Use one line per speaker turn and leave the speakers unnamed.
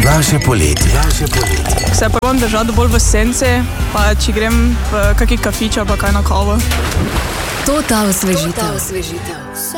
Naše poletje.
Se probam držati bolj v senci, pa če grem v kaki kafič ali pa kaj na kavo.
To ta osvežitev.